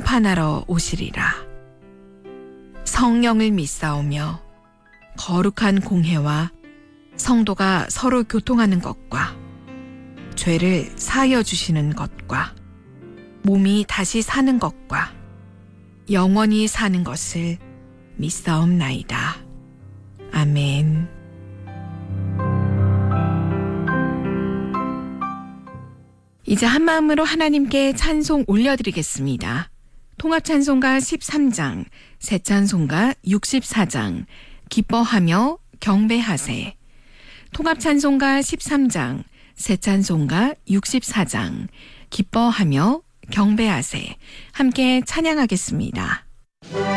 심판하러 오시리라. 성령을 믿사오며 거룩한 공회와 성도가 서로 교통하는 것과 죄를 사하여 주시는 것과 몸이 다시 사는 것과 영원히 사는 것을 믿사옵나이다. 아멘. 이제 한마음으로 하나님께 찬송 올려드리겠습니다. 통합찬송가 13장, 새찬송가 64장, 기뻐하며 경배하세. 통합찬송가 13장, 새찬송가 64장, 기뻐하며 경배하세. 함께 찬양하겠습니다.